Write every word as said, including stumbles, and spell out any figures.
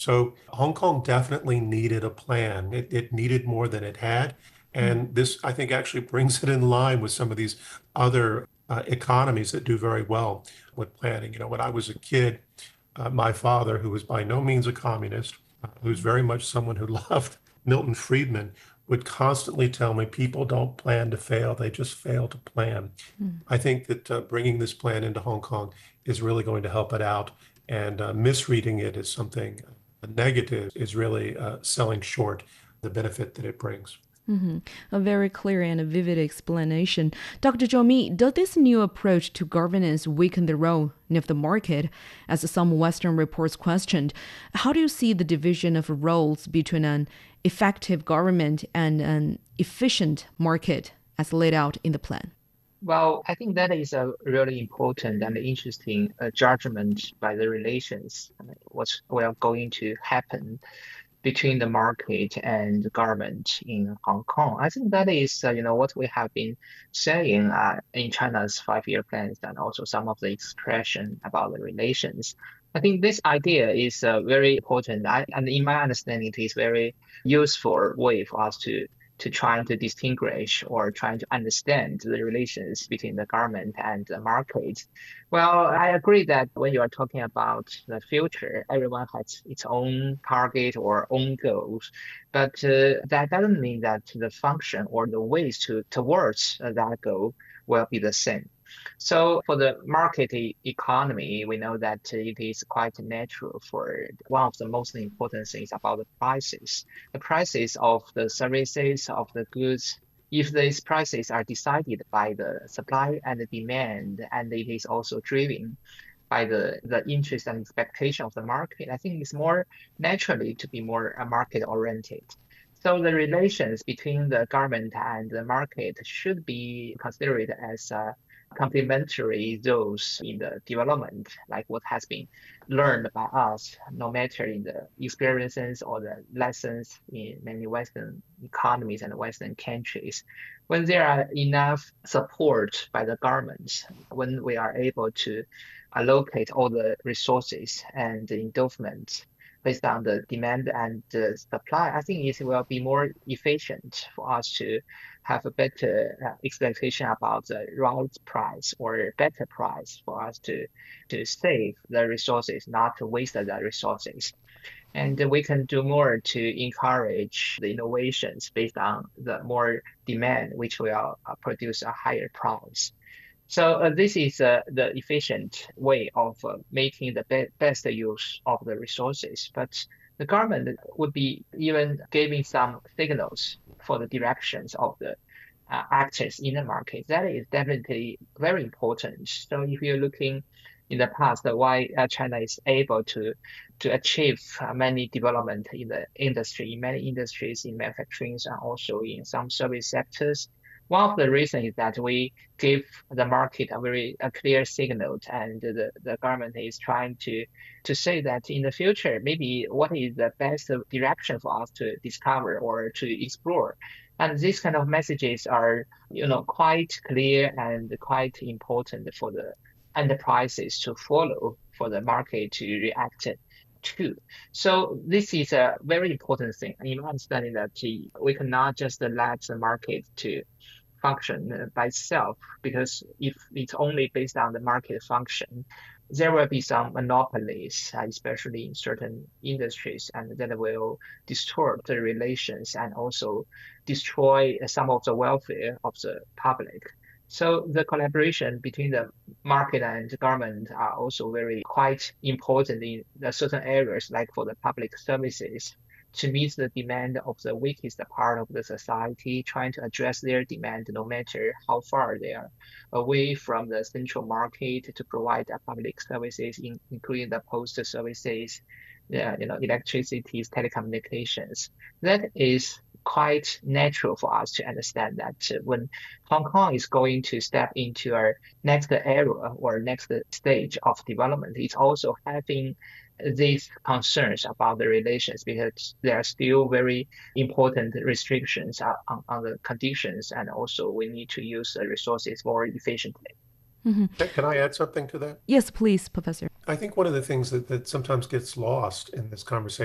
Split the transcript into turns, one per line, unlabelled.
So Hong Kong definitely needed a plan. It, it needed more than it had.
Mm.
And this, I think, actually brings it in line with some of these other uh, economies that do very well with planning. You know, when I was a kid, uh, my father, who was by no means a communist, uh, who's very much someone who loved Milton Friedman, would constantly tell me people don't plan to fail, they just fail to plan.
Mm.
I think that uh, bringing this plan into Hong Kong is really going to help it out, and uh, misreading it as something uh, negative is really uh, selling short the benefit that it brings.
Mhm. A very clear and a vivid explanation. Doctor Zhou Mi, does this new approach to governance weaken the role of the market, as some Western reports questioned? How do you see the division of roles between an effective government and an efficient market as laid out in the plan?
Well, I think that is a really important and interesting uh, judgment by the relations, uh, what's well going to happen between the market and the government in Hong Kong. I think that is, uh, you know, what we have been saying uh, in China's five-year plans and also some of the expression about the relations. I think this idea is uh, very important, I, and in my understanding, it is very useful way for us to to trying to distinguish or trying to understand the relations between the government and the market. Well, I agree that when you are talking about the future, everyone has its own target or own goals, but uh, that doesn't mean that the function or the ways to towards uh, that goal will be the same. So for the market e- economy, we know that it is quite natural for one of the most important things about the prices. The prices of the services, of the goods, if these prices are decided by the supply and the demand, and it is also driven by the, the interest and expectation of the market, I think it's more naturally to be more uh, market oriented. So the relations between the government and the market should be considered as uh, complementary those in the development, like what has been learned by us, no matter in the experiences or the lessons in many Western economies and Western countries. When there are enough support by the government, when we are able to allocate all the resources and the endowment based on the demand and the supply, I think it will be more efficient for us to have a better uh, expectation about the right price or better price for us to to save the resources, not to waste the resources. And we can do more to encourage the innovations based on the more demand, which will uh, produce a higher price. So uh, this is uh, the efficient way of uh, making the be best use of the resources. But the government would be even giving some signals for the directions of the uh, actors in the market. That is definitely very important. So if you're looking in the past, uh, why uh, China is able to to achieve uh, many development in the industry, in many industries, in manufacturing and also in some service sectors. One of the reasons is that we give the market a very a clear signal, and the, the government is trying to to say that in the future, maybe what is the best direction for us to discover or to explore. And these kind of messages are, you know, quite clear and quite important for the enterprises to follow, for the market to react to. So this is a very important thing. In my understanding that the- we cannot just let the market to function uh, by itself, because if it's only based on the market function, there will be some monopolies, uh, especially in certain industries, and that will distort the relations and also destroy some of the welfare of the public. So the collaboration between the market and the government are also very quite important in the certain areas, like for the public services, to meet the demand of the weakest part of the society, trying to address their demand no matter how far they are away from the central market to provide the public services, in, including the postal services, yeah, you know, electricity, telecommunications. That is quite natural for us to understand that uh, when Hong Kong is going to step into our next era or next stage of development, it's also having these concerns about the relations, because there are still very important restrictions on, on, on the conditions, and also we need to use the resources more efficiently.
Mhm.
Can can I add something to that?
Yes, please, Professor.
I think one of the things that, that sometimes gets lost in this conversation